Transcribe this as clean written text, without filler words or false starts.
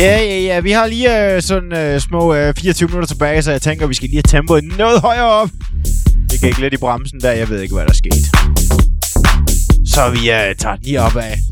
Ja. Vi har lige små 24 minutter tilbage, så jeg tænker, vi skal lige have tempoet noget højere op. Det gik lidt i bremsen der. Jeg ved ikke, hvad der skete. Så vi tager den lige op af.